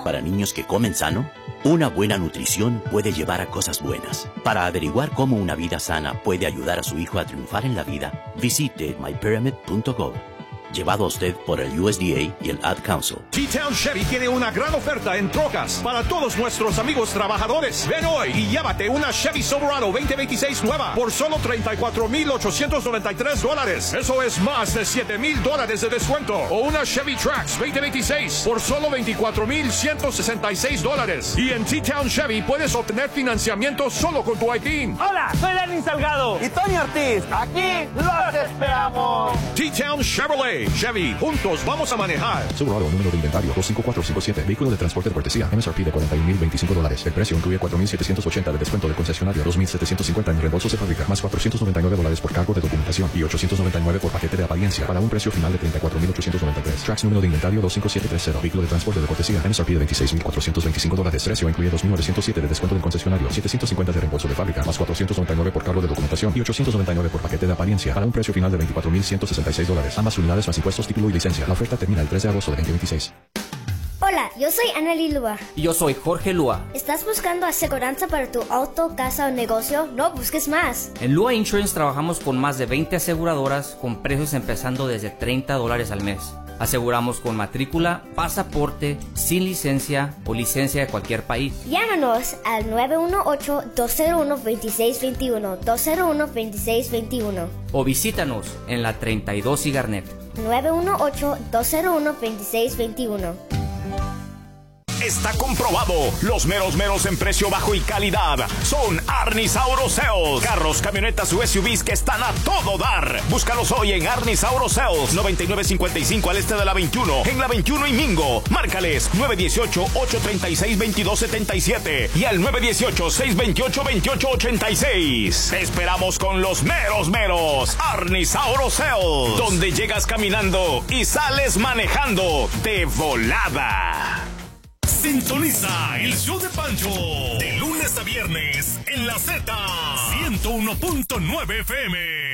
Para niños que comen sano, una buena nutrición puede llevar a cosas buenas. Para averiguar cómo una vida sana puede ayudar a su hijo a triunfar en la vida, visite mypyramid.gov. Llevado a usted por el USDA y el Ad Council. T-Town Chevy tiene una gran oferta en trocas para todos nuestros amigos trabajadores. Ven hoy y llévate una Chevy Silverado 2026 nueva por solo $34,893. Eso es más de $7,000 de descuento. O una Chevy Trax 2026 por solo $24,166. Y en T-Town Chevy puedes obtener financiamiento solo con tu ITIN. Hola, soy Lenin Salgado y Tony Ortiz. Aquí los esperamos. T-Town Chevrolet. Chevy, juntos vamos a manejar. Silverado, número de inventario 25457. Vehículo de transporte de cortesía. MSRP de $41,025. El precio incluye $4,780 de descuento de concesionario, $2,750 en reembolsos de fábrica, más $499 por cargo de documentación y $899 por paquete de apariencia, para un precio final de $34,893. Trax, número de inventario 25730. Vehículo de transporte de cortesía. MSRP de $26,425. Precio incluye $2,907 de descuento del concesionario, $750 de reembolso de fábrica, más $499 por cargo de documentación y $899 por paquete de apariencia, para un precio final de $24,166. Ambas unidades más impuestos, título y licencia. La oferta termina el 3 de agosto de 2026. Hola, yo soy Anneli Lua. Y yo soy Jorge Lua. ¿Estás buscando aseguranza para tu auto, casa o negocio? No busques más. En Lua Insurance trabajamos con más de 20 aseguradoras con precios empezando desde $30 al mes. Aseguramos con matrícula, pasaporte, sin licencia o licencia de cualquier país. Llámanos al 918-201-2621, 201-2621. O visítanos en la 32 y Garnet. 918-201-2621. Está comprobado. Los meros meros en precio bajo y calidad son Arnis Auto Sales. Carros, camionetas o SUVs que están a todo dar. Búscalos hoy en Arnis Auto Sales, 9955 al este de la 21, en la 21 y Mingo. Márcales 918-836-2277 y al 918-628-2886. Te esperamos con los meros meros. Arnis Auto Sales, donde llegas caminando y sales manejando de volada. Sintoniza el show de Pancho de lunes a viernes en la Z 101.9 FM.